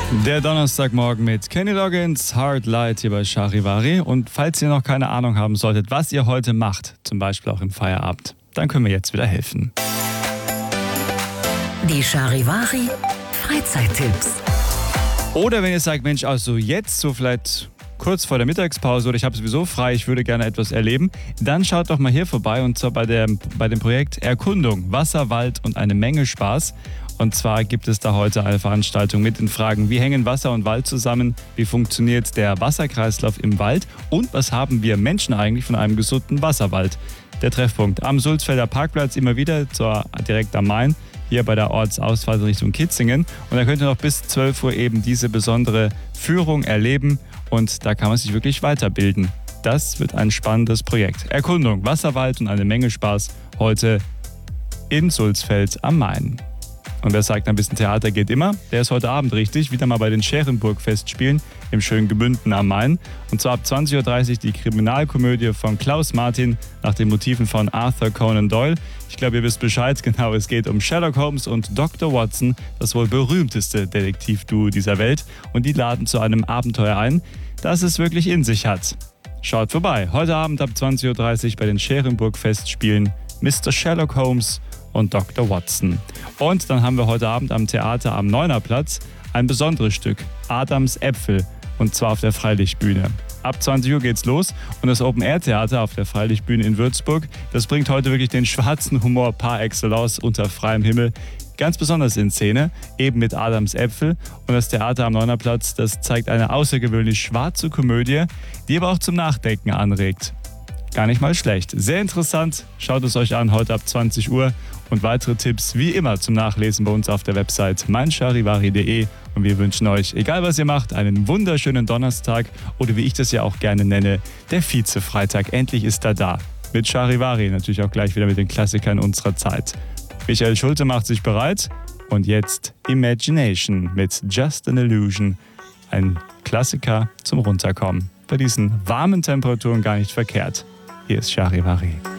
Der Donnerstagmorgen mit Kenny Loggins, Hard Light hier bei Charivari. Und falls ihr noch keine Ahnung haben solltet, was ihr heute macht, zum Beispiel auch im Feierabend, dann können wir jetzt wieder helfen. Die Charivari Freizeittipps. Oder wenn ihr sagt, Mensch, also jetzt so vielleicht kurz vor der Mittagspause oder ich habe sowieso frei, ich würde gerne etwas erleben, dann schaut doch mal hier vorbei und zwar bei dem Projekt Erkundung, Wasser, Wald und eine Menge Spaß. Und zwar gibt es da heute eine Veranstaltung mit den Fragen, wie hängen Wasser und Wald zusammen, wie funktioniert der Wasserkreislauf im Wald und was haben wir Menschen eigentlich von einem gesunden Wasserwald? Der Treffpunkt am Sulzfelder Parkplatz immer wieder direkt am Main, hier bei der Ortsausfahrt Richtung Kitzingen. Und da könnt ihr noch bis 12 Uhr eben diese besondere Führung erleben und da kann man sich wirklich weiterbilden. Das wird ein spannendes Projekt. Erkundung, Wasserwald und eine Menge Spaß heute in Sulzfeld am Main. Und wer sagt, ein bisschen Theater geht immer, der ist heute Abend richtig, wieder mal bei den Scherenburg-Festspielen im schönen Gemünden am Main. Und zwar ab 20.30 Uhr die Kriminalkomödie von Klaus Martin nach den Motiven von Arthur Conan Doyle. Ich glaube, ihr wisst Bescheid, genau, es geht um Sherlock Holmes und Dr. Watson, das wohl berühmteste Detektivduo dieser Welt. Und die laden zu einem Abenteuer ein, das es wirklich in sich hat. Schaut vorbei, heute Abend ab 20.30 Uhr bei den Scherenburg-Festspielen Mr. Sherlock Holmes und Dr. Watson. Und dann haben wir heute Abend am Theater am Neunerplatz ein besonderes Stück, Adams Äpfel, und zwar auf der Freilichtbühne. Ab 20 Uhr geht's los und das Open-Air-Theater auf der Freilichtbühne in Würzburg, das bringt heute wirklich den schwarzen Humor par excellence unter freiem Himmel ganz besonders in Szene, eben mit Adams Äpfel. Und das Theater am Neunerplatz, das zeigt eine außergewöhnlich schwarze Komödie, die aber auch zum Nachdenken anregt. Gar nicht mal schlecht. Sehr interessant. Schaut es euch an heute ab 20 Uhr. Und weitere Tipps wie immer zum Nachlesen bei uns auf der Website meincharivari.de. Und wir wünschen euch, egal was ihr macht, einen wunderschönen Donnerstag oder wie ich das ja auch gerne nenne, der Vize-Freitag. Endlich ist er da. Mit Charivari, natürlich auch gleich wieder mit den Klassikern unserer Zeit. Michael Schulte macht sich bereit. Und jetzt Imagination mit Just an Illusion. Ein Klassiker zum Runterkommen. Bei diesen warmen Temperaturen gar nicht verkehrt. Hier ist Charivari.